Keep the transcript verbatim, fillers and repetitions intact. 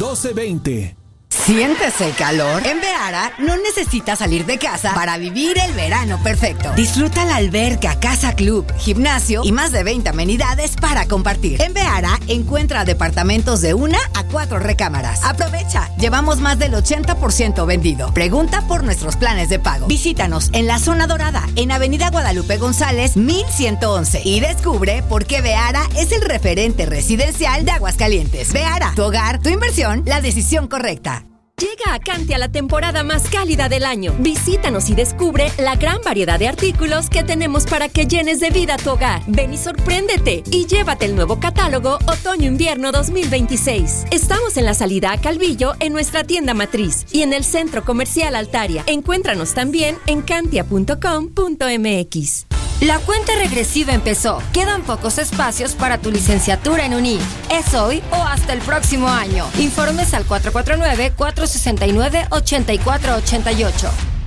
doce veinte. ¿Sientes el calor? En Veara no necesitas salir de casa para vivir el verano perfecto. Disfruta la alberca, casa club, gimnasio y más de veinte amenidades para compartir. En Veara encuentra departamentos de una a cuatro recámaras. Aprovecha, llevamos más del ochenta por ciento vendido. Pregunta por nuestros planes de pago. Visítanos en la zona dorada, en Avenida Guadalupe González, mil ciento once, y descubre por qué Veara es el referente residencial de Aguascalientes. Veara, tu hogar, tu inversión, la decisión correcta. Llega a Cantia la temporada más cálida del año. Visítanos y descubre la gran variedad de artículos que tenemos para que llenes de vida tu hogar. Ven y sorpréndete y llévate el nuevo catálogo Otoño-Invierno dos mil veintiséis. Estamos en la salida a Calvillo en nuestra tienda matriz y en el Centro Comercial Altaria. Encuéntranos también en cantia punto com punto m x. La cuenta regresiva empezó. Quedan pocos espacios para tu licenciatura en U N I. Es hoy o hasta el próximo año. Informes al cuatro cuatro nueve, cuatro seis nueve, ocho cuatro ocho ocho.